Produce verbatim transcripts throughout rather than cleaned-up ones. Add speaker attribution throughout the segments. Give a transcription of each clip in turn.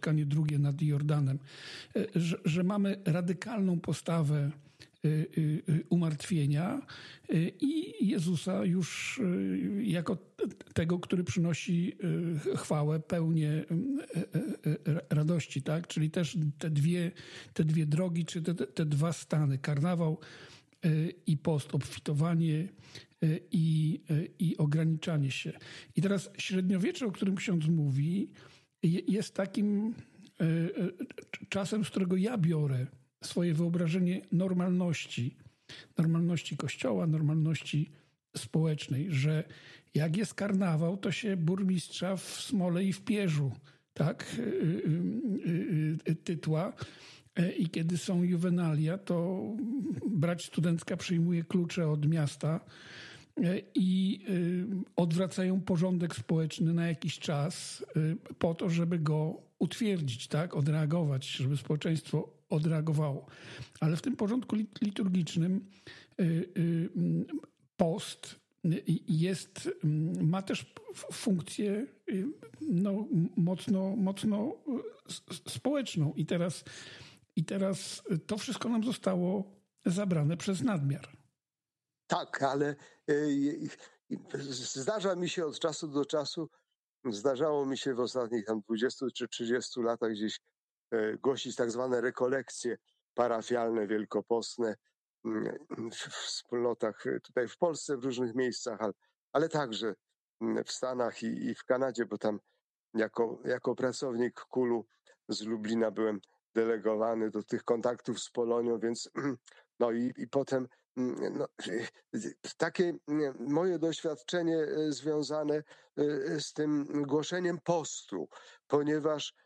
Speaker 1: spotkanie drugie nad Jordanem, że, że mamy radykalną postawę umartwienia i Jezusa już jako tego, który przynosi chwałę, pełnię radości, tak? Czyli też te dwie, te dwie drogi, czy te, te dwa stany, karnawał i post, obfitowanie i, i ograniczanie się. I teraz średniowiecze, o którym ksiądz mówi, jest takim czasem, z którego ja biorę swoje wyobrażenie normalności, normalności Kościoła, normalności społecznej, że jak jest karnawał, to się burmistrza w Smole i w Pierzu, tak, tytła. I kiedy są juwenalia, to brać studencka przyjmuje klucze od miasta i odwracają porządek społeczny na jakiś czas po to, żeby go utwierdzić, tak, odreagować, żeby społeczeństwo odreagowało. Ale w tym porządku liturgicznym post jest, ma też funkcję no, mocno, mocno społeczną. I teraz, i teraz to wszystko nam zostało zabrane przez nadmiar.
Speaker 2: Tak, ale y, zdarza mi się od czasu do czasu, zdarzało mi się w ostatnich tam dwudziestu czy trzydziestu latach gdzieś y, głosić tak zwane rekolekcje parafialne, wielkopostne w wspólnotach tutaj w Polsce, w różnych miejscach, ale, ale także w Stanach i, i w Kanadzie, bo tam jako, jako pracownik Kulu z Lublina byłem delegowany do tych kontaktów z Polonią, więc no i, i potem no, takie moje doświadczenie związane z tym głoszeniem postu, ponieważ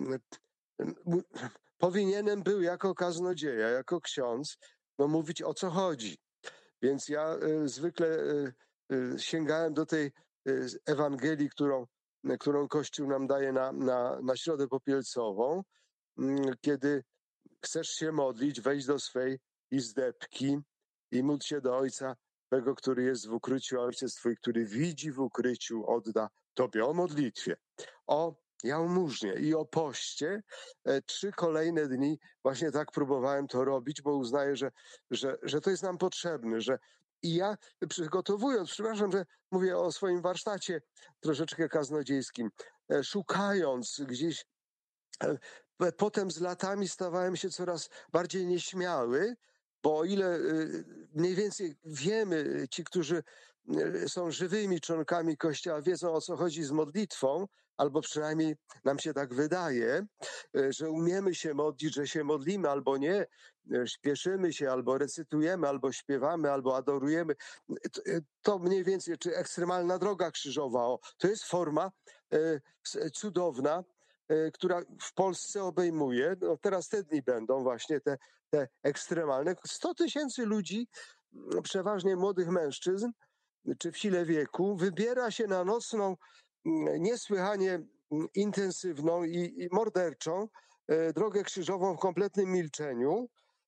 Speaker 2: powinienem był jako kaznodzieja, jako ksiądz, no mówić o co chodzi. Więc ja y, zwykle y, y, sięgałem do tej y, Ewangelii, którą, y, którą Kościół nam daje na, na, na Środę Popielcową, y, kiedy chcesz się modlić, wejdź do swej izdebki i módl się do Ojca Twego, który jest w ukryciu, a Ojciec Twój, który widzi w ukryciu, odda Tobie o modlitwie, o jałmużnie i o poście. E, trzy kolejne dni właśnie tak próbowałem to robić, bo uznaję, że, że, że to jest nam potrzebne, że i ja przygotowując, przepraszam, że mówię o swoim warsztacie troszeczkę kaznodziejskim, e, szukając gdzieś, e, potem z latami stawałem się coraz bardziej nieśmiały, bo o ile y, mniej więcej wiemy, ci, którzy y, są żywymi członkami Kościoła, wiedzą, o co chodzi z modlitwą, albo przynajmniej nam się tak wydaje, y, że umiemy się modlić, że się modlimy albo nie, y, śpieszymy się, albo recytujemy, albo śpiewamy, albo adorujemy. To, y, to mniej więcej, czy ekstremalna droga krzyżowa, o, to jest forma y, cudowna, która w Polsce obejmuje, no teraz te dni będą właśnie te, te ekstremalne, sto tysięcy ludzi, przeważnie młodych mężczyzn, czy w sile wieku, wybiera się na nocną, niesłychanie intensywną i, i morderczą drogę krzyżową w kompletnym milczeniu,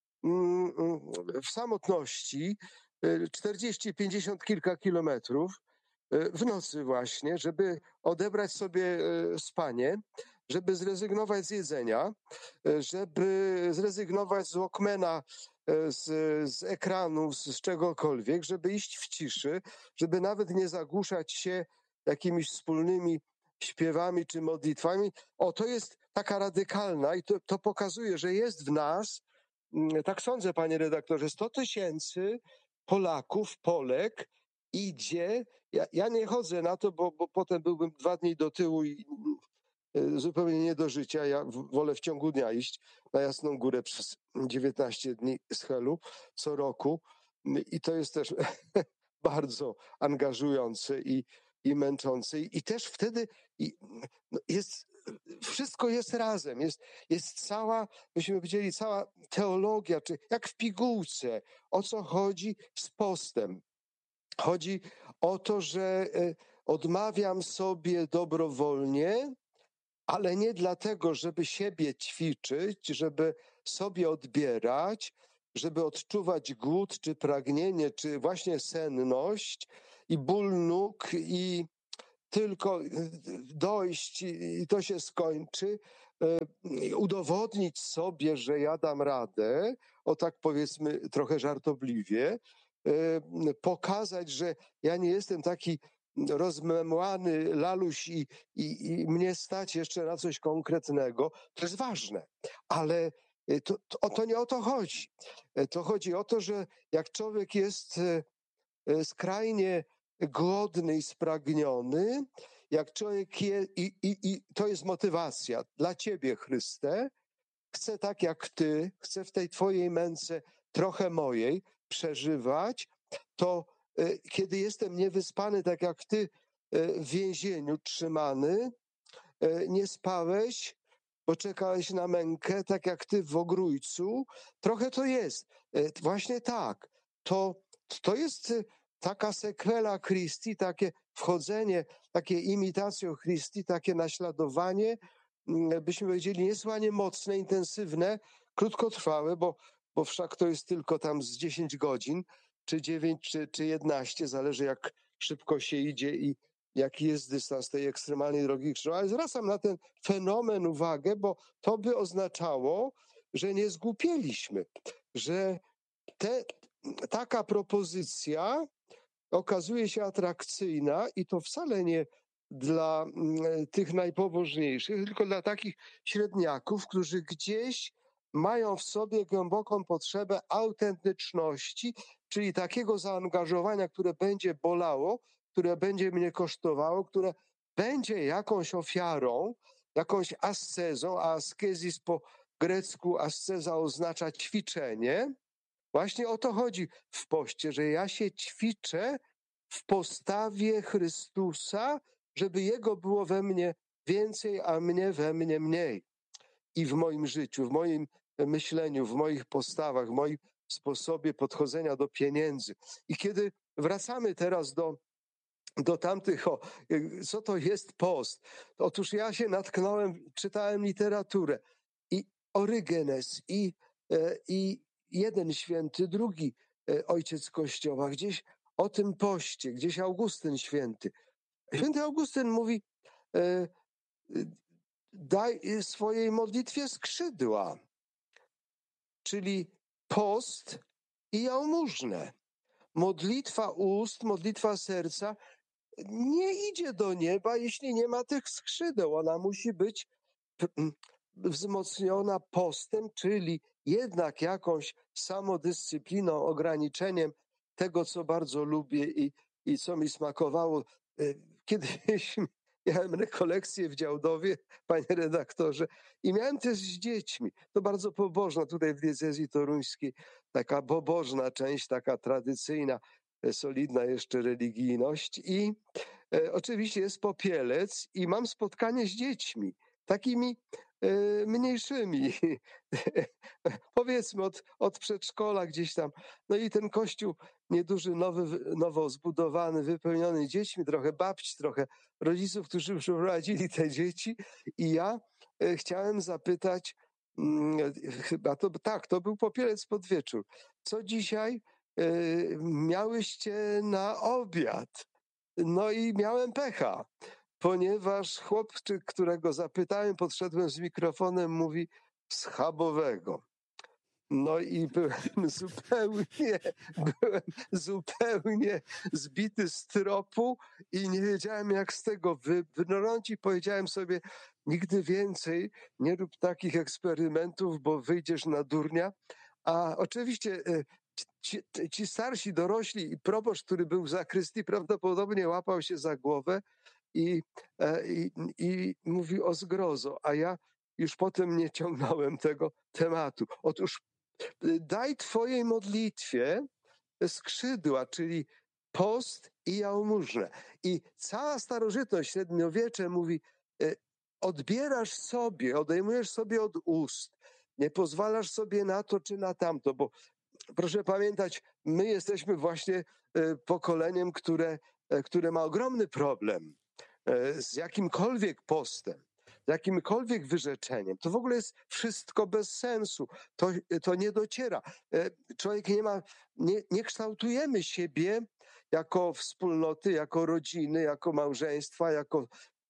Speaker 2: w samotności, czterdzieści, pięćdziesiąt kilka kilometrów, w nocy właśnie, żeby odebrać sobie spanie, żeby zrezygnować z jedzenia, żeby zrezygnować z Walkmana, z, z ekranu, z, z czegokolwiek, żeby iść w ciszy, żeby nawet nie zagłuszać się jakimiś wspólnymi śpiewami czy modlitwami. O, to jest taka radykalna i to, to pokazuje, że jest w nas, tak sądzę, panie redaktorze, sto tysięcy Polaków, Polek, idzie, ja, ja nie chodzę na to, bo, bo potem byłbym dwa dni do tyłu i y, zupełnie nie do życia. Ja w, wolę w ciągu dnia iść na Jasną Górę przez dziewiętnaście dni z Helu co roku i to jest też bardzo angażujące i, i męczące i, i też wtedy i, no jest, wszystko jest razem, jest, jest cała, byśmy powiedzieli, cała teologia, czy jak w pigułce, o co chodzi z postem. Chodzi o to, że odmawiam sobie dobrowolnie, ale nie dlatego, żeby siebie ćwiczyć, żeby sobie odbierać, żeby odczuwać głód, czy pragnienie, czy właśnie senność i ból nóg i tylko dojść i to się skończy, udowodnić sobie, że ja dam radę, o tak powiedzmy trochę żartobliwie, pokazać, że ja nie jestem taki rozmemłany laluś i, i, i mnie stać jeszcze na coś konkretnego. To jest ważne, ale to, to, to nie o to chodzi. To chodzi o to, że jak człowiek jest skrajnie głodny i spragniony, jak człowiek jest, i, i, i to jest motywacja dla ciebie, Chryste, chcę tak jak ty, chcę w tej twojej męce trochę mojej przeżywać, to y, kiedy jestem niewyspany, tak jak ty, y, w więzieniu trzymany, y, nie spałeś, bo czekałeś na mękę, tak jak ty w ogrójcu, trochę to jest. Y, właśnie tak. To, to jest y, taka sequela Christi, takie wchodzenie, takie imitacją Christi, takie naśladowanie, byśmy powiedzieli, niesłychanie mocne, intensywne, krótkotrwałe, bo, bo wszak to jest tylko tam z dziesięć godzin, czy dziewięć, czy, czy jedenaście, zależy jak szybko się idzie i jaki jest dystans tej ekstremalnej drogi krzyżowej. Ale zwracam na ten fenomen uwagę, bo to by oznaczało, że nie zgłupieliśmy, że te, taka propozycja okazuje się atrakcyjna i to wcale nie dla tych najpobożniejszych, tylko dla takich średniaków, którzy gdzieś mają w sobie głęboką potrzebę autentyczności, czyli takiego zaangażowania, które będzie bolało, które będzie mnie kosztowało, które będzie jakąś ofiarą, jakąś ascezą, a askezis po grecku asceza oznacza ćwiczenie. Właśnie o to chodzi w poście, że ja się ćwiczę w postawie Chrystusa, żeby Jego było we mnie więcej, a mnie we mnie mniej. I w moim życiu, w moim myśleniu, w moich postawach, w moim sposobie podchodzenia do pieniędzy. I kiedy wracamy teraz do, do tamtych, o, co to jest post? Otóż ja się natknąłem, czytałem literaturę i Orygenes, i, i jeden święty, drugi ojciec Kościoła, gdzieś o tym poście, gdzieś Augustyn święty. Święty Augustyn mówi, e, daj swojej modlitwie skrzydła, czyli post i jałmużnę. Modlitwa ust, modlitwa serca nie idzie do nieba, jeśli nie ma tych skrzydeł. Ona musi być wzmocniona postem, czyli jednak jakąś samodyscypliną, ograniczeniem tego, co bardzo lubię i, i co mi smakowało. Kiedyś miałem rekolekcję w Działdowie, panie redaktorze, i miałem też z dziećmi. To bardzo pobożna tutaj w diecezji toruńskiej, taka pobożna część, taka tradycyjna, solidna jeszcze religijność. I e, oczywiście jest popielec i mam spotkanie z dziećmi, takimi e, mniejszymi, powiedzmy od, od przedszkola gdzieś tam. No i ten kościół nieduży, nowy, nowo zbudowany, wypełniony dziećmi, trochę babci, trochę rodziców, którzy przyprowadzili te dzieci. I ja e, chciałem zapytać, mm, chyba to tak, to był popielec pod wieczór. Co dzisiaj e, miałyście na obiad? No i miałem pecha, ponieważ chłopczyk, którego zapytałem, podszedłem z mikrofonem, mówi schabowego. No i byłem zupełnie, byłem zupełnie zbity z tropu i nie wiedziałem, jak z tego wybrnąć i powiedziałem sobie, nigdy więcej nie rób takich eksperymentów, bo wyjdziesz na durnia. A oczywiście ci, ci starsi, dorośli i proboszcz, który był w zakrystii, prawdopodobnie łapał się za głowę i, i, i mówił o zgrozo, a ja już potem nie ciągnąłem tego tematu. Otóż daj twojej modlitwie skrzydła, czyli post i jałmużnę. I cała starożytność, średniowiecze mówi, odbierasz sobie, odejmujesz sobie od ust, nie pozwalasz sobie na to czy na tamto, bo proszę pamiętać, my jesteśmy właśnie pokoleniem, które, które ma ogromny problem z jakimkolwiek postem, z jakimkolwiek wyrzeczeniem. To w ogóle jest wszystko bez sensu. To, to nie dociera. Człowiek nie ma, nie, nie kształtujemy siebie jako wspólnoty, jako rodziny, jako małżeństwa, jako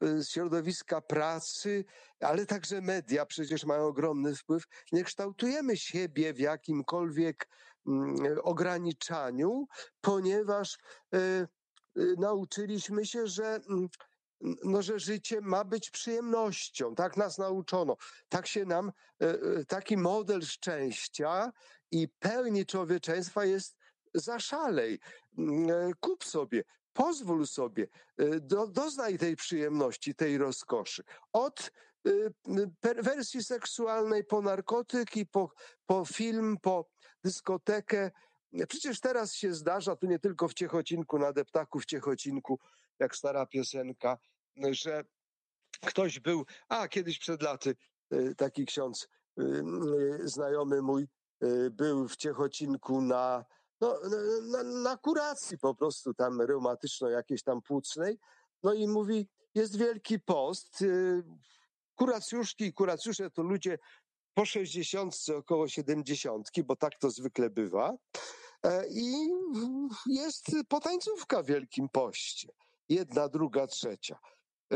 Speaker 2: y, środowiska pracy, ale także media przecież mają ogromny wpływ. Nie kształtujemy siebie w jakimkolwiek mm, ograniczaniu, ponieważ y, y, nauczyliśmy się, że, mm, no, że życie ma być przyjemnością. Tak nas nauczono. Tak się nam, y, y, taki model szczęścia i pełni człowieczeństwa jest zaszalej. Mm, e, Kup sobie, pozwól sobie, y, do, doznaj tej przyjemności, tej rozkoszy. Od y, perwersji seksualnej po narkotyki, po, po film, po dyskotekę. Przecież teraz się zdarza, tu nie tylko w Ciechocinku, na deptaku w Ciechocinku, jak stara piosenka, że ktoś był, a kiedyś przed laty y, taki ksiądz, y, y, znajomy mój, y, był w Ciechocinku na, no, na, na kuracji po prostu tam reumatyczno jakiejś tam płucnej. No i mówi, jest Wielki Post, y, kuracjuszki i kuracjusze to ludzie po sześćdziesiątce, około siedemdziesiątki, bo tak to zwykle bywa. E, I jest potańcówka w Wielkim Poście. Jedna, druga, trzecia. E,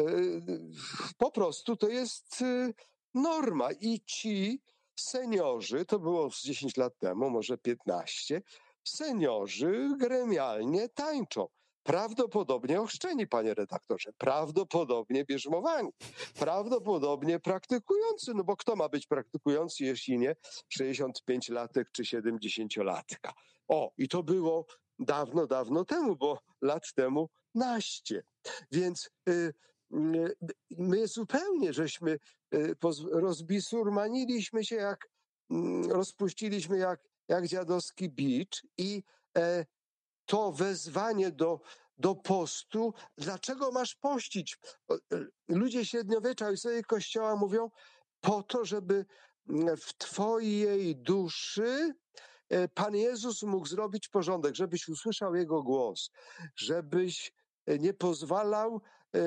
Speaker 2: Po prostu to jest e, norma. I ci seniorzy, to było z dziesięć lat temu, może piętnaście, seniorzy gremialnie tańczą. Prawdopodobnie ochrzczeni, panie redaktorze, prawdopodobnie bierzmowani, prawdopodobnie praktykujący, no bo kto ma być praktykujący, jeśli nie sześćdziesięciopięciolatek czy siedemdziesięciolatka. O, i to było dawno, dawno temu, bo lat temu naście. Więc y, y, my zupełnie żeśmy y, poz- rozbisurmaniliśmy się, jak mm, rozpuściliśmy jak, jak dziadowski bicz i e, to wezwanie do, do postu, dlaczego masz pościć? O, y, Ludzie średniowiecza i sobie Kościoła mówią, po to, żeby mm, w twojej duszy e, Pan Jezus mógł zrobić porządek, żebyś usłyszał Jego głos, żebyś e, nie pozwalał e,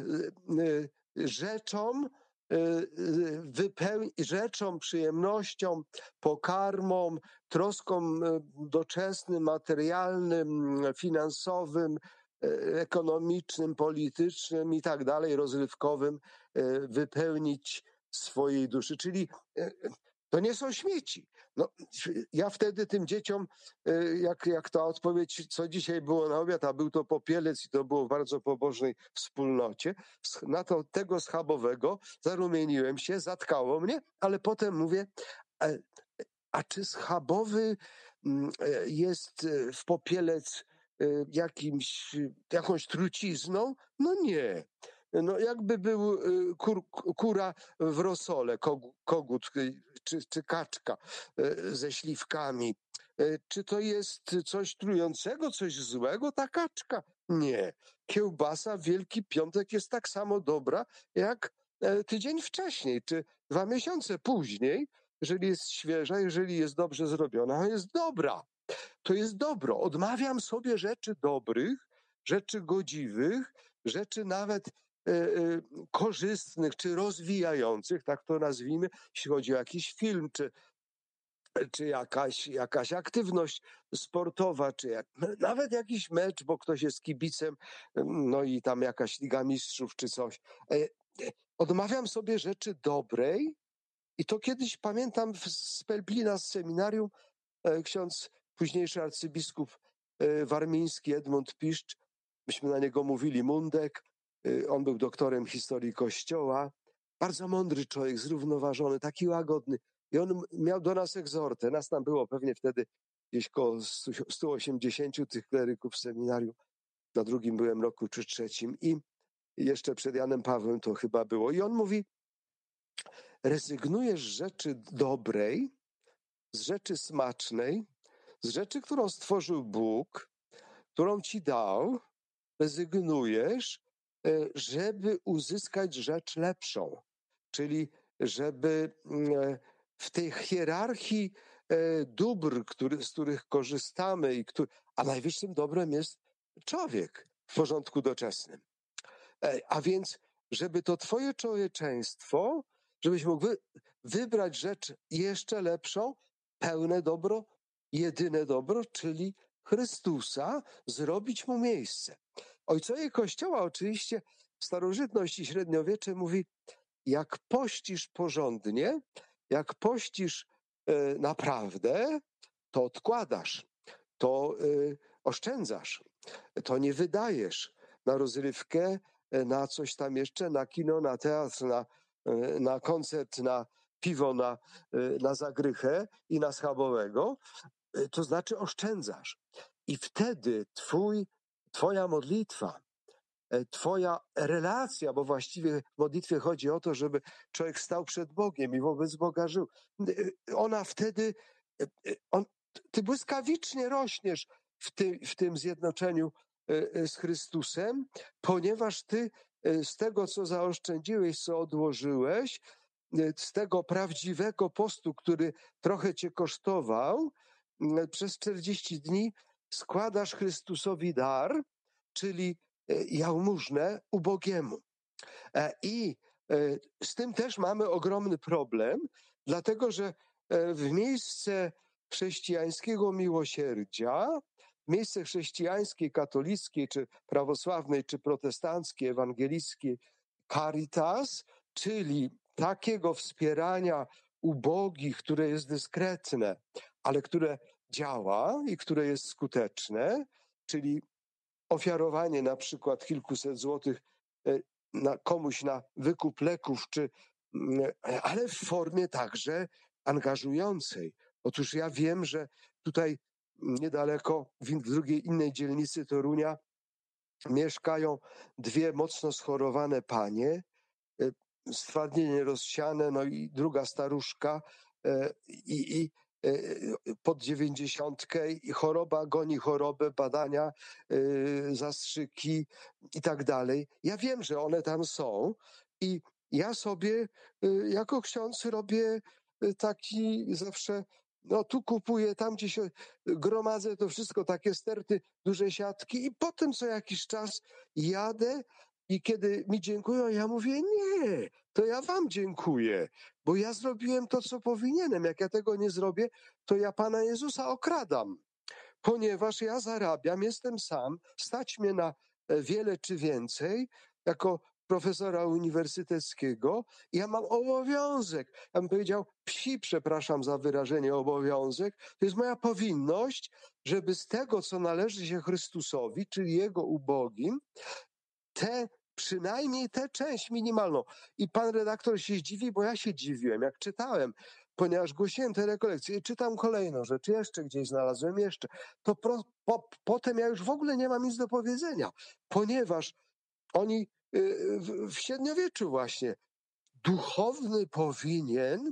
Speaker 2: e, rzeczom, e, e, wypełni, rzeczom, przyjemnościom, pokarmom, troskom e, doczesnym, materialnym, finansowym, e, ekonomicznym, politycznym i tak dalej, rozrywkowym, e, wypełnić swojej duszy. Czyli e, to nie są śmieci. No, ja wtedy tym dzieciom, y, jak, jak ta odpowiedź, co dzisiaj było na obiad, a był to popielec i to było w bardzo pobożnej wspólnocie, sch- na to tego schabowego zarumieniłem się, zatkało mnie, ale potem mówię, e, a czy schabowy mm, e, jest e, w popielec e, jakimś, jakąś trucizną? No nie. No jakby był y, kur, kura w rosole, kogu- kogut y, czy, czy kaczka y, ze śliwkami. Y, Czy to jest coś trującego, coś złego, ta kaczka? Nie. Kiełbasa w Wielki Piątek jest tak samo dobra, jak e, tydzień wcześniej, czy dwa miesiące później, jeżeli jest świeża, jeżeli jest dobrze zrobiona, jest dobra. To jest dobro. Odmawiam sobie rzeczy dobrych, rzeczy godziwych, rzeczy nawet e, e, korzystnych czy rozwijających, tak to nazwijmy, jeśli chodzi o jakiś film, czy, czy jakaś, jakaś aktywność sportowa, czy jak, nawet jakiś mecz, bo ktoś jest kibicem, no i tam jakaś Liga Mistrzów czy coś. E, e, Odmawiam sobie rzeczy dobrej i to kiedyś pamiętam w- z Pelplina, z seminarium, e, ksiądz, późniejszy arcybiskup e, warmiński Edmund Piszcz, myśmy na niego mówili Mundek, e, on był doktorem historii Kościoła, bardzo mądry człowiek, zrównoważony, taki łagodny. I on miał do nas egzortę, nas tam było pewnie wtedy gdzieś koło stu stu osiemdziesięciu tych kleryków w seminarium, na drugim byłem roku czy trzecim i jeszcze przed Janem Pawłem to chyba było. I on mówi, rezygnujesz z rzeczy dobrej, z rzeczy smacznej, z rzeczy, którą stworzył Bóg, którą ci dał, rezygnujesz, e, żeby uzyskać rzecz lepszą. Czyli żeby mm, w tej hierarchii e, dóbr, który, z których korzystamy, i który, a najwyższym dobrem jest człowiek w porządku doczesnym. E, A więc, żeby to twoje człowieczeństwo, żebyś mógł wy, wybrać rzecz jeszcze lepszą, pełne dobro, jedyne dobro, czyli Chrystusa, zrobić mu miejsce. Ojcowie Kościoła oczywiście starożytność i średniowiecze mówi, jak pościsz porządnie, jak pościsz e, naprawdę, to odkładasz, to e, oszczędzasz, to nie wydajesz na rozrywkę, e, na coś tam jeszcze, na kino, na teatr, na, e, na koncert, na piwo, na, e, na zagrychę i na schabowego, e, to znaczy oszczędzasz. I wtedy twój, twoja modlitwa, e, twoja relacja, bo właściwie w modlitwie chodzi o to, żeby człowiek stał przed Bogiem i wobec Boga żył. E, Ona wtedy, e, e, on, ty błyskawicznie rośniesz w, ty, w tym zjednoczeniu e, e, z Chrystusem, ponieważ ty e, z tego, co zaoszczędziłeś, co odłożyłeś, e, z tego prawdziwego postu, który trochę cię kosztował, e, przez czterdzieści dni składasz Chrystusowi dar, czyli e, jałmużnę ubogiemu. E, I e, z tym też mamy ogromny problem, dlatego że e, w miejsce chrześcijańskiego miłosierdzia, w miejsce chrześcijańskiej, katolickiej, czy prawosławnej, czy protestanckiej, ewangelickiej caritas, czyli takiego wspierania ubogich, które jest dyskretne, ale które działa i które jest skuteczne, czyli ofiarowanie na przykład kilkuset złotych e, na, komuś na wykup leków, czy, mm, ale w formie także angażującej. Otóż ja wiem, że tutaj niedaleko, w drugiej innej dzielnicy Torunia, mieszkają dwie mocno schorowane panie, e, stwardnienie rozsiane, no i druga staruszka, e, i, i e, pod dziewięćdziesiątkę, i choroba goni chorobę, badania, e, zastrzyki i tak dalej. Ja wiem, że one tam są i ja sobie e, jako ksiądz robię e, taki zawsze, no tu kupuję, tam gdzie się gromadzę, to wszystko takie sterty, duże siatki, i potem co jakiś czas jadę i kiedy mi dziękują, ja mówię, nie, to ja wam dziękuję, bo ja zrobiłem to, co powinienem. Jak ja tego nie zrobię, to ja Pana Jezusa okradam, ponieważ ja zarabiam, jestem sam, stać mnie na e, wiele czy więcej, jako profesora uniwersyteckiego, i ja mam obowiązek, ja bym powiedział psi, przepraszam za wyrażenie, obowiązek, to jest moja powinność, żeby z tego, co należy się Chrystusowi, czyli Jego ubogim, tę, przynajmniej tę część minimalną. I pan redaktor się zdziwi, bo ja się dziwiłem, jak czytałem, ponieważ głosiłem te rekolekcje i czytam kolejną rzecz, jeszcze gdzieś znalazłem jeszcze, to pro, po, potem ja już w ogóle nie mam nic do powiedzenia, ponieważ oni y, w, w średniowieczu właśnie, duchowny powinien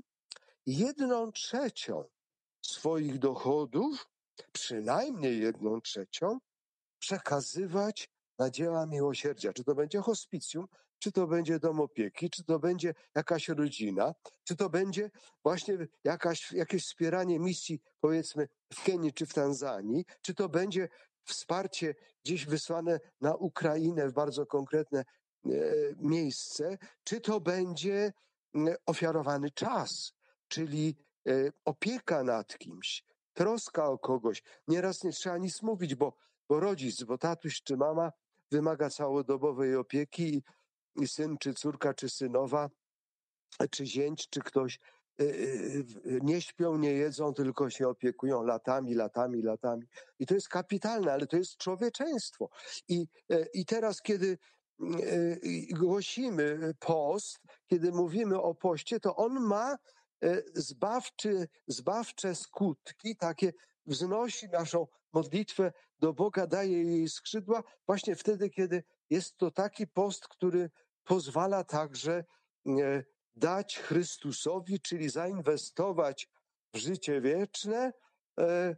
Speaker 2: jedną trzecią swoich dochodów, przynajmniej jedną trzecią, przekazywać na dzieła miłosierdzia. Czy to będzie hospicjum, czy to będzie dom opieki, czy to będzie jakaś rodzina, czy to będzie właśnie jakaś, jakieś wspieranie misji, powiedzmy, w Kenii czy w Tanzanii, czy to będzie wsparcie gdzieś wysłane na Ukrainę w bardzo konkretne e, miejsce, czy to będzie e, ofiarowany czas, czyli e, opieka nad kimś, troska o kogoś. Nieraz nie trzeba nic mówić, bo bo rodzic, bo tatuś czy mama wymaga całodobowej opieki, i, i syn czy córka czy synowa, czy zięć, czy ktoś y, y, nie śpią, nie jedzą, tylko się opiekują latami, latami, latami. I to jest kapitalne, ale to jest człowieczeństwo. I, y, i teraz, kiedy y, głosimy post, kiedy mówimy o poście, to on ma y, zbawczy, zbawcze skutki, takie wznosi naszą modlitwę do Boga, daje jej skrzydła, właśnie wtedy, kiedy jest to taki post, który pozwala także y, dać Chrystusowi, czyli zainwestować w życie wieczne, e,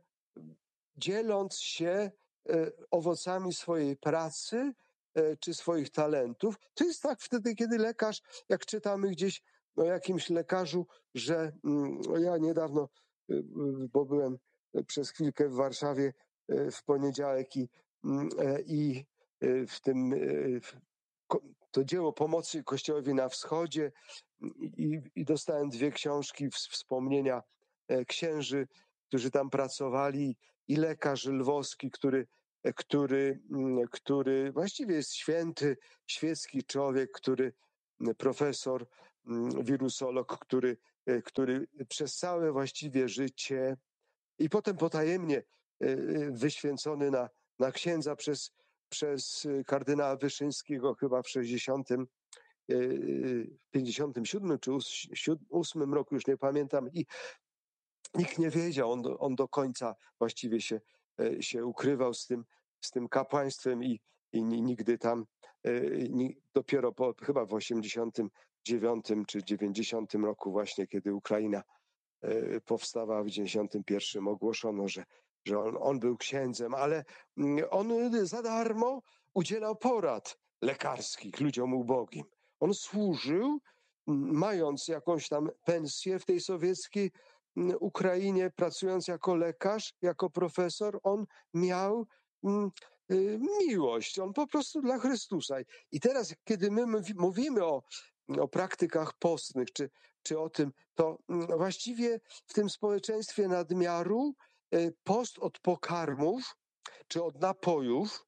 Speaker 2: dzieląc się e, owocami swojej pracy e, czy swoich talentów. To jest tak wtedy, kiedy lekarz, jak czytamy gdzieś o jakimś lekarzu, że mm, ja niedawno, y, y, bo byłem przez chwilkę w Warszawie e, w poniedziałek i, mm, e, i e, w tym e, w ko- to dzieło pomocy Kościołowi na Wschodzie, i, i dostałem dwie książki, w- wspomnienia e, księży, którzy tam pracowali, i lekarz lwowski, który który, który właściwie jest święty, świecki człowiek, który profesor, wirusolog, który, który przez całe właściwie życie i potem potajemnie wyświęcony na, na księdza przez, przez kardynała Wyszyńskiego chyba w sześćdziesiątym, pięćdziesiątym siódmym czy ósmym roku, już nie pamiętam, i nikt nie wiedział, on do, on do końca właściwie się, się ukrywał z tym, z tym kapłaństwem i, i nigdy tam, dopiero po, chyba w osiemdziesiątym dziewiątym czy dziewięćdziesiątym roku właśnie, kiedy Ukraina powstawała, w dziewięćdziesiątym pierwszym ogłoszono, że, że on, on był księdzem, ale on za darmo udzielał porad lekarskich ludziom ubogim. On służył, mając jakąś tam pensję w tej sowieckiej Ukrainie, pracując jako lekarz, jako profesor, on miał miłość, on po prostu dla Chrystusa. I teraz, kiedy my mówimy o, o praktykach postnych, czy, czy o tym, to właściwie w tym społeczeństwie nadmiaru post od pokarmów, czy od napojów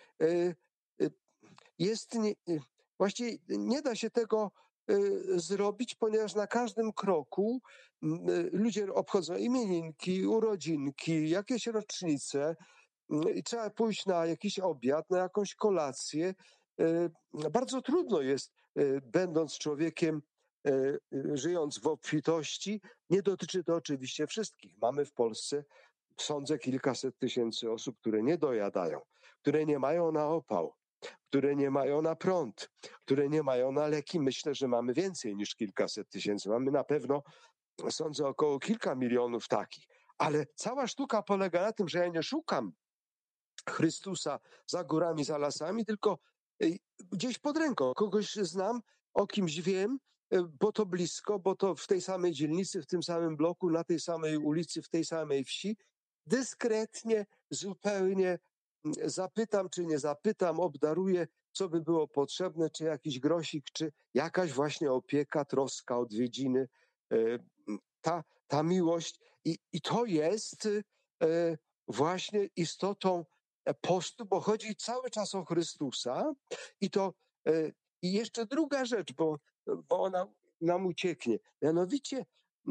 Speaker 2: jest, nie, właściwie nie da się tego zrobić, ponieważ na każdym kroku ludzie obchodzą imieninki, urodzinki, jakieś rocznice i trzeba pójść na jakiś obiad, na jakąś kolację. Bardzo trudno jest, będąc człowiekiem, żyjąc w obfitości. Nie dotyczy to oczywiście wszystkich. Mamy w Polsce, sądzę, kilkaset tysięcy osób, które nie dojadają, które nie mają na opał, które nie mają na prąd, które nie mają na leki. Myślę, że mamy więcej niż kilkaset tysięcy. Mamy na pewno, sądzę, około kilka milionów takich. Ale cała sztuka polega na tym, że ja nie szukam Chrystusa za górami, za lasami, tylko gdzieś pod ręką. Kogoś znam, o kimś wiem, bo to blisko, bo to w tej samej dzielnicy, w tym samym bloku, na tej samej ulicy, w tej samej wsi. Dyskretnie, zupełnie zapytam, czy nie zapytam, obdaruję, co by było potrzebne, czy jakiś grosik, czy jakaś właśnie opieka, troska, odwiedziny, ta, ta miłość. I, i to jest właśnie istotą postu, bo chodzi cały czas o Chrystusa. I to i jeszcze druga rzecz, bo, bo ona nam ucieknie. Mianowicie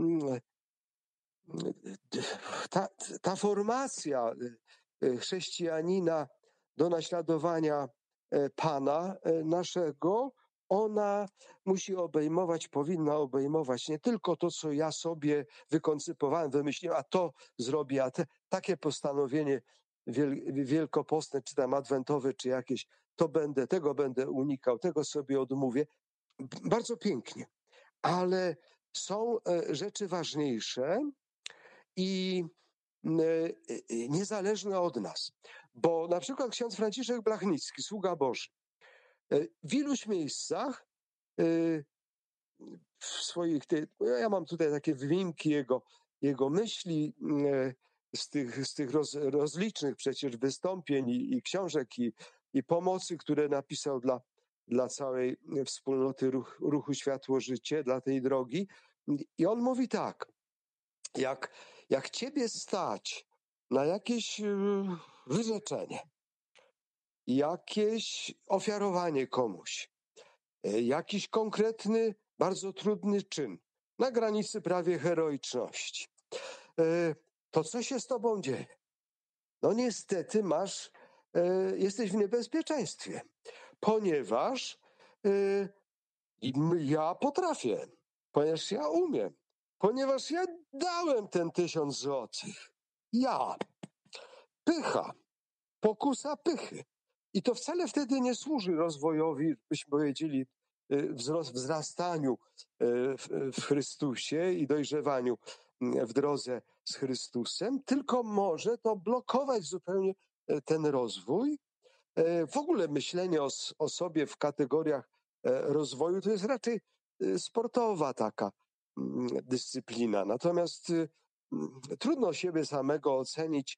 Speaker 2: ta, ta formacja chrześcijanina do naśladowania Pana naszego, ona musi obejmować, powinna obejmować nie tylko to, co ja sobie wykoncypowałem, wymyśliłem, a to zrobię, a te, takie postanowienie wiel, wielkopostne, czy tam adwentowe, czy jakieś, to będę, tego będę unikał, tego sobie odmówię. Bardzo pięknie, ale są rzeczy ważniejsze i niezależne od nas. Bo na przykład ksiądz Franciszek Blachnicki, sługa Boży, w iluś miejscach w swoich, ja mam tutaj takie wyimki jego, jego myśli z tych, z tych roz, rozlicznych przecież wystąpień i, i książek i, i pomocy, które napisał dla, dla całej wspólnoty ruch, ruchu Światło Życie, dla tej drogi. I on mówi tak, jak, jak ciebie stać na jakieś wyrzeczenie, jakieś ofiarowanie komuś, jakiś konkretny, bardzo trudny czyn, na granicy prawie heroiczności, to co się z tobą dzieje? No niestety masz, jesteś w niebezpieczeństwie, ponieważ ja potrafię, ponieważ ja umiem, ponieważ ja dałem ten tysiąc złotych. Ja. Pycha. Pokusa pychy. I to wcale wtedy nie służy rozwojowi, byśmy powiedzieli, wzrost, wzrastaniu w, w Chrystusie i dojrzewaniu w drodze z Chrystusem, tylko może to blokować zupełnie ten rozwój. W ogóle myślenie o, o sobie w kategoriach rozwoju to jest raczej sportowa taka dyscyplina. Natomiast trudno siebie samego ocenić.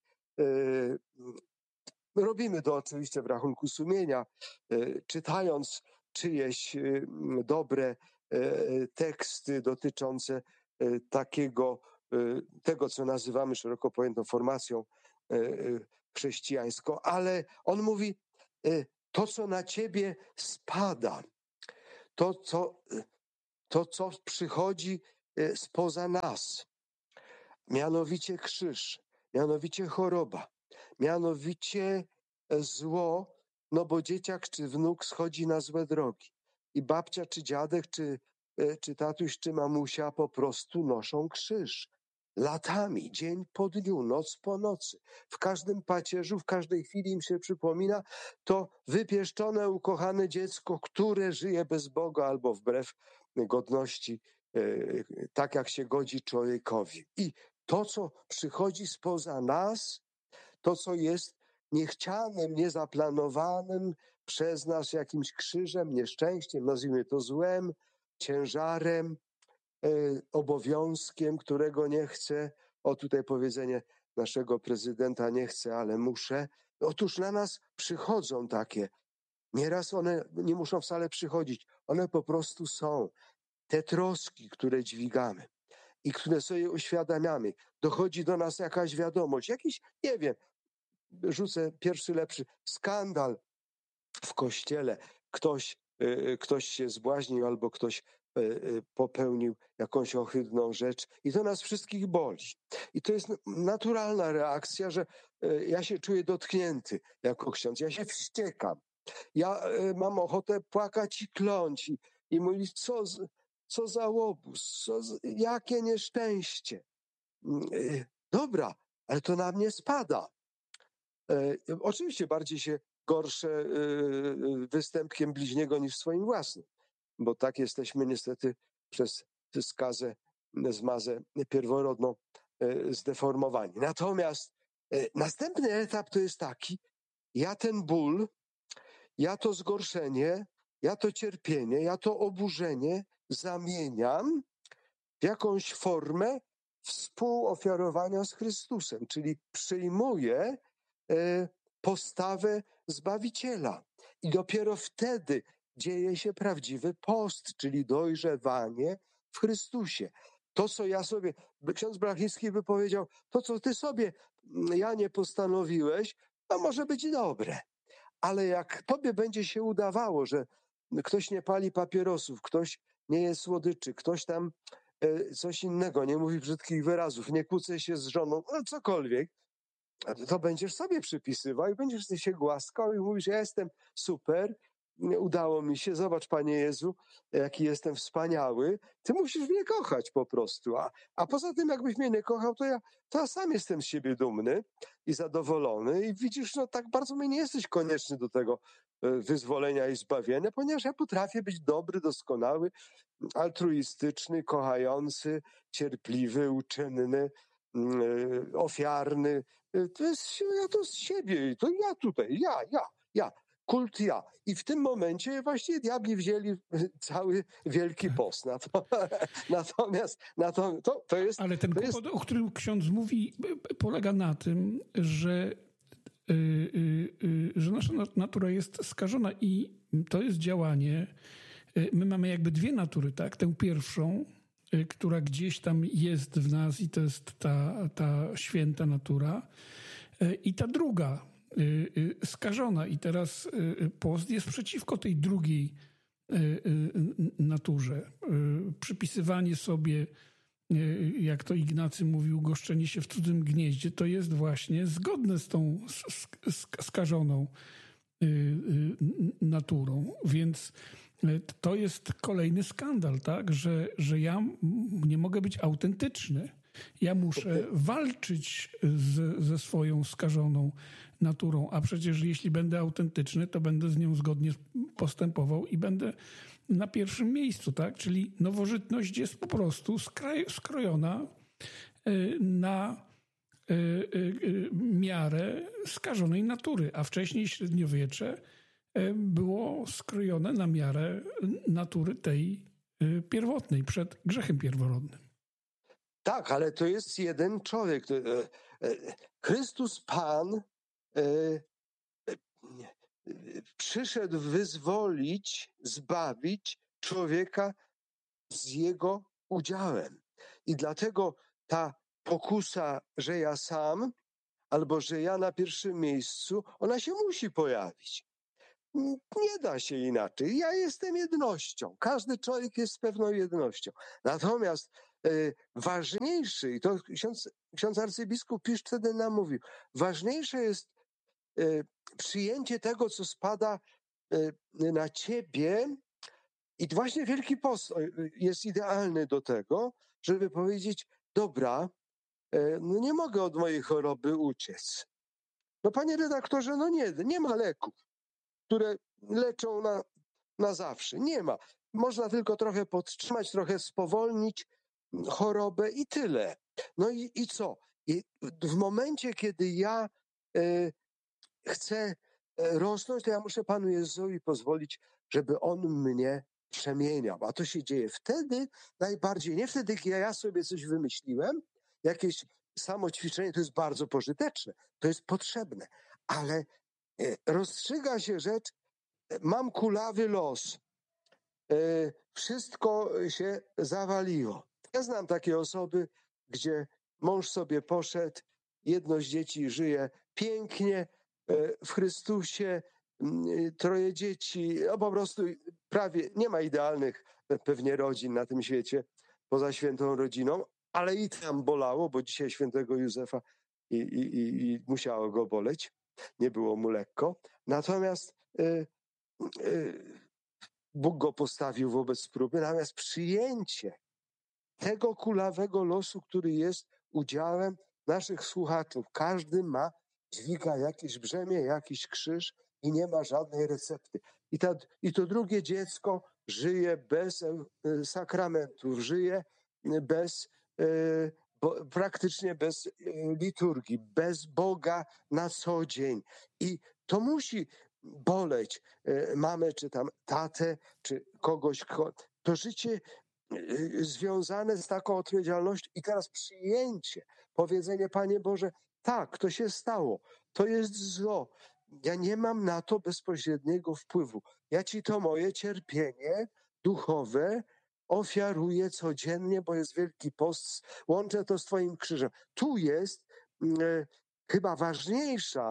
Speaker 2: Robimy to oczywiście w rachunku sumienia, czytając czyjeś dobre teksty dotyczące takiego, tego, co nazywamy szeroko pojętą formacją chrześcijańską, ale on mówi, to, co na ciebie spada, to, co, to, co przychodzi spoza nas, mianowicie krzyż, mianowicie choroba, mianowicie zło, no bo dzieciak czy wnuk schodzi na złe drogi i babcia czy dziadek, czy, czy tatuś, czy mamusia po prostu noszą krzyż. Latami, dzień po dniu, noc po nocy. W każdym pacierzu, w każdej chwili im się przypomina to wypieszczone, ukochane dziecko, które żyje bez Boga albo wbrew godności, tak jak się godzi człowiekowi. I to, co przychodzi spoza nas, to, co jest niechcianym, niezaplanowanym przez nas jakimś krzyżem, nieszczęściem, nazwijmy to złem, ciężarem, obowiązkiem, którego nie chcę. O, tutaj powiedzenie naszego prezydenta: nie chcę, ale muszę. Otóż na nas przychodzą takie. Nieraz one nie muszą wcale przychodzić. One po prostu są. Te troski, które dźwigamy i które sobie uświadamiamy. Dochodzi do nas jakaś wiadomość, jakiś, nie wiem, rzucę pierwszy lepszy, skandal w kościele. Ktoś, ktoś się zbłaźnił albo ktoś popełnił jakąś ohydną rzecz i to nas wszystkich boli. I to jest naturalna reakcja, że ja się czuję dotknięty jako ksiądz, ja się wściekam. Ja mam ochotę płakać i kląć i, i mówić, co, co za łobuz, co, jakie nieszczęście. Dobra, ale to na mnie spada. Oczywiście bardziej się gorsze występkiem bliźniego niż swoim własnym, bo tak jesteśmy niestety przez skazę, zmazę pierworodną zdeformowani. Natomiast następny etap to jest taki: ja ten ból, ja to zgorszenie, ja to cierpienie, ja to oburzenie zamieniam w jakąś formę współofiarowania z Chrystusem, czyli przyjmuję postawę Zbawiciela. I dopiero wtedy dzieje się prawdziwy post, czyli dojrzewanie w Chrystusie. To, co ja sobie, ksiądz Blachnicki by powiedział, to, co ty sobie, Janie, postanowiłeś, to może być dobre. Ale jak tobie będzie się udawało, że ktoś nie pali papierosów, ktoś nie je słodyczy, ktoś tam coś innego, nie mówi brzydkich wyrazów, nie kłóci się z żoną, no cokolwiek, to będziesz sobie przypisywał i będziesz się głaskał i mówisz: ja jestem super, udało mi się, zobacz, Panie Jezu, jaki jestem wspaniały, ty musisz mnie kochać po prostu, a, a poza tym, jakbyś mnie nie kochał, to ja, to ja sam jestem z siebie dumny i zadowolony i widzisz, no tak bardzo mi nie jesteś konieczny do tego wyzwolenia i zbawienia, ponieważ ja potrafię być dobry, doskonały, altruistyczny, kochający, cierpliwy, uczynny, ofiarny. To jest, ja to z siebie, to ja tutaj, ja, ja, ja, kult ja. I w tym momencie właśnie diabli wzięli cały Wielki Post. Natomiast, natomiast to, to jest...
Speaker 1: Ale ten
Speaker 2: to
Speaker 1: kłopot,
Speaker 2: jest...
Speaker 1: o którym ksiądz mówi, polega na tym, że, yy, yy, że nasza natura jest skażona i to jest działanie. My mamy jakby dwie natury, tak? Tę pierwszą, która gdzieś tam jest w nas i to jest ta, ta święta natura, i ta druga, skażona. I teraz post jest przeciwko tej drugiej naturze. Przypisywanie sobie, jak to Ignacy mówił, goszczenie się w cudzym gnieździe, to jest właśnie zgodne z tą skażoną naturą. Więc to jest kolejny skandal, tak? Że, że ja nie mogę być autentyczny. Ja muszę walczyć z, ze swoją skażoną naturą, a przecież jeśli będę autentyczny, to będę z nią zgodnie postępował i będę na pierwszym miejscu, tak? Czyli nowożytność jest po prostu skraj, skrojona na miarę skażonej natury, a wcześniej średniowiecze było skrojone na miarę natury tej pierwotnej, przed grzechem pierworodnym.
Speaker 2: Tak, ale to jest jeden człowiek. Chrystus Pan przyszedł wyzwolić, zbawić człowieka z jego udziałem. I dlatego ta pokusa, że ja sam, albo że ja na pierwszym miejscu, ona się musi pojawić. Nie da się inaczej. Ja jestem jednością. Każdy człowiek jest pewną jednością. Natomiast e, ważniejszy, i to ksiądz, ksiądz arcybiskup Pisz wtedy nam mówił, ważniejsze jest e, przyjęcie tego, co spada e, na ciebie. I właśnie Wielki Post jest idealny do tego, żeby powiedzieć, dobra, e, no nie mogę od mojej choroby uciec. No panie redaktorze, no nie, nie ma leków, które leczą na, na zawsze. Nie ma. Można tylko trochę podtrzymać, trochę spowolnić chorobę i tyle. No i, i co? I w momencie, kiedy ja e, chcę e, rosnąć, to ja muszę Panu Jezusowi pozwolić, żeby On mnie przemieniał. A to się dzieje wtedy najbardziej, nie wtedy, kiedy ja sobie coś wymyśliłem, jakieś samoćwiczenie, to jest bardzo pożyteczne, to jest potrzebne, ale e, rozstrzyga się rzecz, mam kulawy los, e, wszystko się zawaliło. Ja znam takie osoby, gdzie mąż sobie poszedł, jedno z dzieci żyje pięknie e, w Chrystusie, m, troje dzieci, no po prostu prawie nie ma idealnych e, pewnie rodzin na tym świecie, poza świętą rodziną, ale i tam bolało, bo dzisiaj świętego Józefa i, i, i, i musiało go boleć, nie było mu lekko. Natomiast e, e, Bóg go postawił wobec próby, natomiast przyjęcie tego kulawego losu, który jest udziałem naszych słuchaczów. Każdy ma, dźwiga jakieś brzemię, jakiś krzyż i nie ma żadnej recepty. I, ta, i to drugie dziecko żyje bez e, sakramentów, żyje bez, e, bo, praktycznie bez e, liturgii, bez Boga na co dzień. I to musi boleć e, mamę, czy tam tatę, czy kogoś, kto, to życie e, związane z taką odpowiedzialnością i teraz przyjęcie, powiedzenie, Panie Boże, tak, to się stało, to jest zło, ja nie mam na to bezpośredniego wpływu, ja Ci to moje cierpienie duchowe ofiaruję codziennie, bo jest Wielki Post, łączę to z Twoim krzyżem. Tu jest e, chyba ważniejsza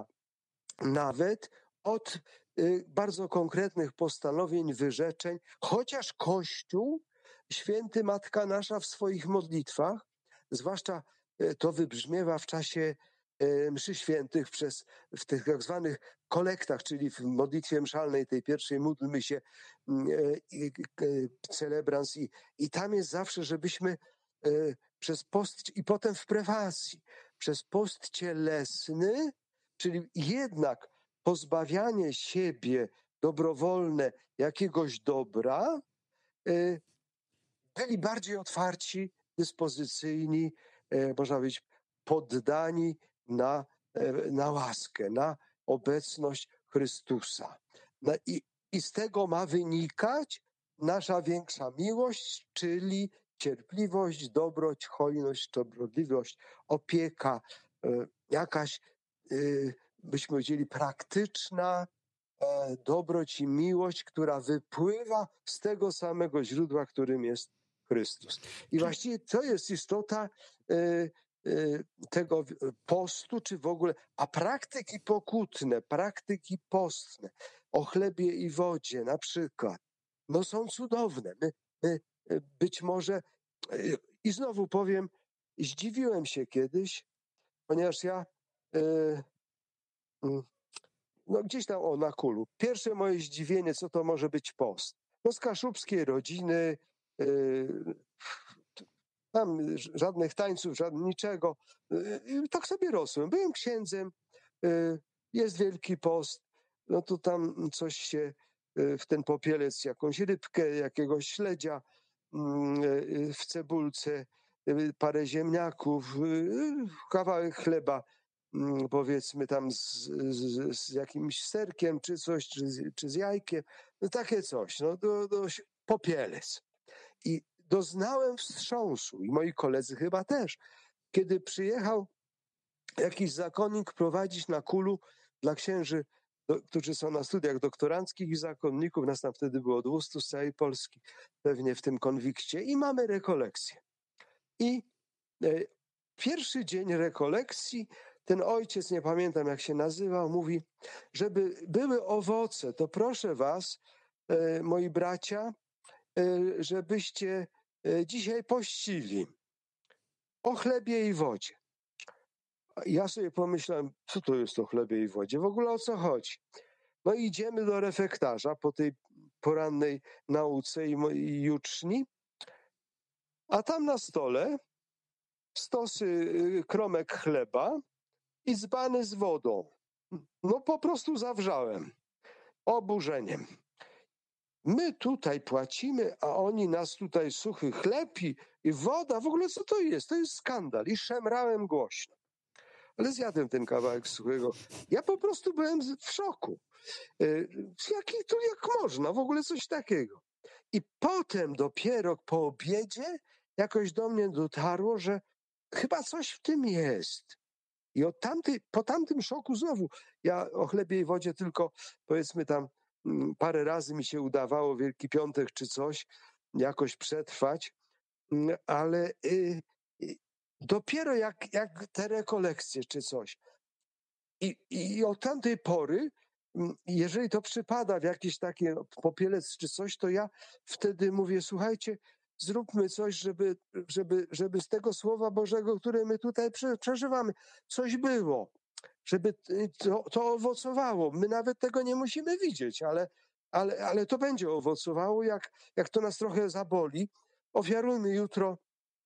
Speaker 2: nawet od y, bardzo konkretnych postanowień, wyrzeczeń, chociaż Kościół, święty Matka Nasza w swoich modlitwach, zwłaszcza y, to wybrzmiewa w czasie y, mszy świętych przez, w tych tak zwanych kolektach, czyli w modlitwie mszalnej, tej pierwszej módlmy się, y, y, celebrans i, i tam jest zawsze, żebyśmy y, przez post, i potem w prefacji, przez post cielesny, czyli jednak pozbawianie siebie dobrowolne jakiegoś dobra, y, byli bardziej otwarci, dyspozycyjni, y, można powiedzieć, poddani na, y, na łaskę, na obecność Chrystusa. No i, I z tego ma wynikać nasza większa miłość, czyli cierpliwość, dobroć, hojność, dobrotliwość, opieka, y, jakaś y, byśmy powiedzieli, praktyczna e, dobroć i miłość, która wypływa z tego samego źródła, którym jest Chrystus. I właściwie to jest istota e, e, tego postu, czy w ogóle, a praktyki pokutne, praktyki postne, o chlebie i wodzie na przykład, no są cudowne. My, my być może, e, i znowu powiem, zdziwiłem się kiedyś, ponieważ ja e, no gdzieś tam o na kulu. Pierwsze moje zdziwienie, co to może być post. No z kaszubskiej rodziny, yy, tam żadnych tańców, żadnych niczego. Yy, tak sobie rosłem. Byłem księdzem, yy, jest Wielki Post, no to tam coś się yy, w ten popielec, jakąś rybkę, jakiegoś śledzia yy, w cebulce, yy, parę ziemniaków, yy, kawałek chleba, powiedzmy tam z, z, z jakimś serkiem czy coś, czy z, czy z jajkiem, no takie coś, no do, do, popielec. I doznałem wstrząsu i moi koledzy chyba też, kiedy przyjechał jakiś zakonnik prowadzić na kulu dla księży, do, którzy są na studiach doktoranckich i zakonników, nas tam wtedy było dwieście z całej Polski, pewnie w tym konwikcie, i mamy rekolekcję. I e, pierwszy dzień rekolekcji ten ojciec, nie pamiętam jak się nazywał, mówi, żeby były owoce, to proszę was, e, moi bracia, e, żebyście e, dzisiaj pościli o chlebie i wodzie. Ja sobie pomyślałem, co to jest o chlebie i wodzie? W ogóle o co chodzi? No i idziemy do refektarza po tej porannej nauce i, mo- i juczni, a tam na stole stosy y, kromek chleba i dzbany z wodą. No po prostu zawrzałem oburzeniem. My tutaj płacimy, a oni nas tutaj suchy chleb i, i woda. W ogóle co to jest? To jest skandal. I szemrałem głośno. Ale zjadłem ten kawałek suchego. Ja po prostu byłem z- w szoku. Y, Jaki tu, jak można? W ogóle coś takiego. I potem dopiero po obiedzie jakoś do mnie dotarło, że chyba coś w tym jest. I od tamtej, po tamtym szoku znowu, ja o chlebie i wodzie tylko powiedzmy tam mm, parę razy mi się udawało Wielki Piątek czy coś jakoś przetrwać, mm, ale y, y, dopiero jak, jak te rekolekcje czy coś. I, I od tamtej pory, mm, jeżeli to przypada w jakieś takie popielec czy coś, to ja wtedy mówię, słuchajcie, zróbmy coś, żeby, żeby, żeby z tego Słowa Bożego, które my tutaj prze, przeżywamy, coś było, żeby to, to owocowało. My nawet tego nie musimy widzieć, ale, ale, ale to będzie owocowało, jak, jak to nas trochę zaboli. Ofiarujmy jutro,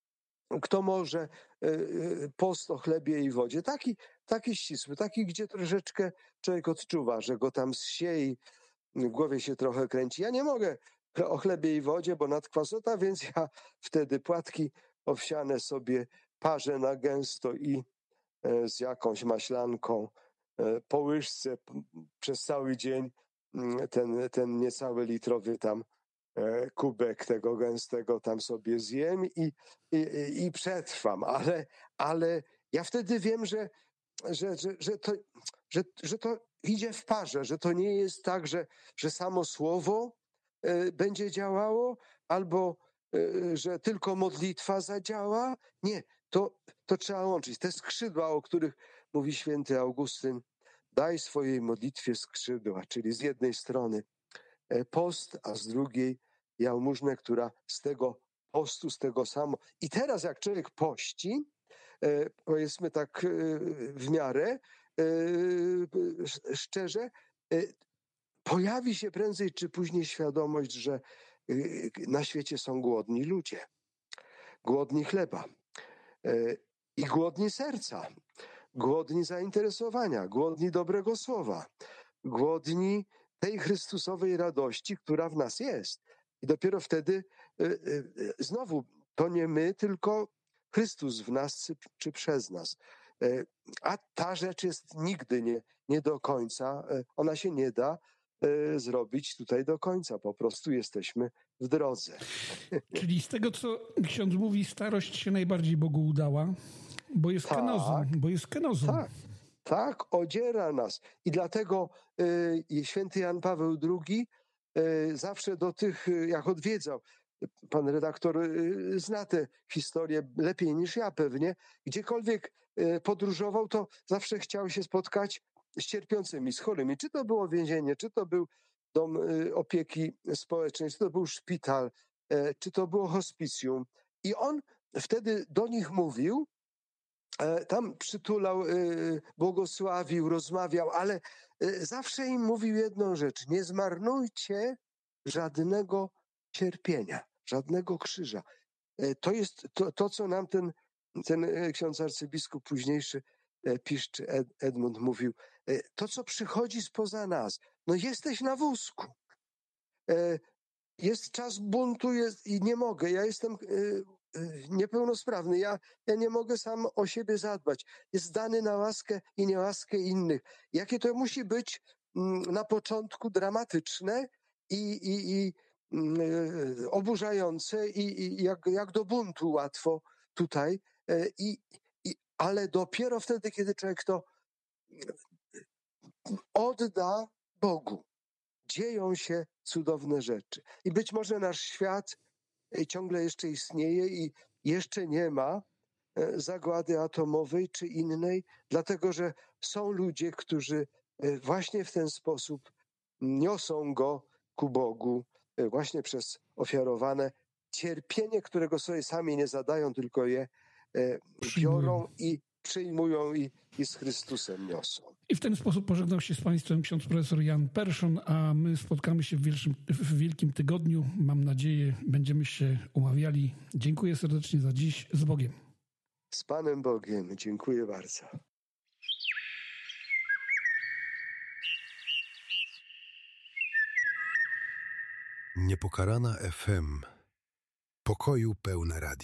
Speaker 2: kto może, y, y, post o chlebie i wodzie. Taki, taki ścisły, taki, gdzie troszeczkę człowiek odczuwa, że go tam zsiei, w głowie się trochę kręci. Ja nie mogę o chlebie i wodzie, bo nadkwasota, więc ja wtedy płatki owsiane sobie parzę na gęsto i e, z jakąś maślanką e, po łyżce p- przez cały dzień mm, ten, ten niecały litrowy tam e, kubek tego gęstego tam sobie zjem i, i, i i przetrwam, ale, ale ja wtedy wiem, że, że, że, że, to, że, że to idzie w parze, że to nie jest tak, że, że samo słowo e, będzie działało, albo e, że tylko modlitwa zadziała. Nie, to, to trzeba łączyć. Te skrzydła, o których mówi święty Augustyn, daj swojej modlitwie skrzydła, czyli z jednej strony e, post, a z drugiej jałmużnę, która z tego postu, z tego samo. I teraz jak człowiek pości, e, powiedzmy tak e, w miarę e, sz- szczerze, e, pojawi się prędzej czy później świadomość, że e, na świecie są głodni ludzie, głodni chleba e, i głodni serca, głodni zainteresowania, głodni dobrego słowa, głodni tej Chrystusowej radości, która w nas jest. I dopiero wtedy y, y, znowu to nie my, tylko Chrystus w nas czy, czy przez nas. Y, A ta rzecz jest nigdy nie, nie do końca, y, ona się nie da y, zrobić tutaj do końca. Po prostu jesteśmy w drodze.
Speaker 1: Czyli z tego, co ksiądz mówi, starość się najbardziej Bogu udała, bo jest kenozą,
Speaker 2: Tak,
Speaker 1: bo jest kenozą.
Speaker 2: tak. Tak, odziera nas. I dlatego y, święty Jan Paweł drugi y, zawsze do tych, y, jak odwiedzał, pan redaktor y, zna tę historię lepiej niż ja pewnie, gdziekolwiek y, podróżował, to zawsze chciał się spotkać z cierpiącymi, z chorymi. Czy to było więzienie, czy to był dom y, opieki społecznej, czy to był szpital, y, czy to było hospicjum. I on wtedy do nich mówił, e, tam przytulał, e, błogosławił, rozmawiał, ale e, zawsze im mówił jedną rzecz: nie zmarnujcie żadnego cierpienia, żadnego krzyża. E, To jest to, to co nam ten, ten e, ksiądz arcybiskup późniejszy e, Piszczy Ed, Edmund mówił. E, To, co przychodzi spoza nas. No jesteś na wózku. E, Jest czas buntu jest, i nie mogę. Ja jestem y, y, niepełnosprawny. Ja, ja nie mogę sam o siebie zadbać. Jest dany na łaskę i niełaskę innych. Jakie to musi być mm, na początku dramatyczne i, i, i mm, y, oburzające i, i jak, jak do buntu łatwo tutaj. Y, I, i, ale dopiero wtedy, kiedy człowiek to odda Bogu, dzieją się cudowne rzeczy. I być może nasz świat y, ciągle jeszcze istnieje i jeszcze nie ma zagłady atomowej czy innej, dlatego że są ludzie, którzy właśnie w ten sposób niosą go ku Bogu, właśnie przez ofiarowane cierpienie, którego sobie sami nie zadają, tylko je biorą i przyjmują i, i z Chrystusem niosą.
Speaker 1: I w ten sposób pożegnał się z Państwem ksiądz profesor Jan Perszon, a my spotkamy się w, wielszym, w Wielkim Tygodniu. Mam nadzieję, będziemy się umawiali. Dziękuję serdecznie za dziś. Z Bogiem.
Speaker 2: Z Panem Bogiem. Dziękuję bardzo.
Speaker 3: Niepokalana F M. Pokoju pełne radio.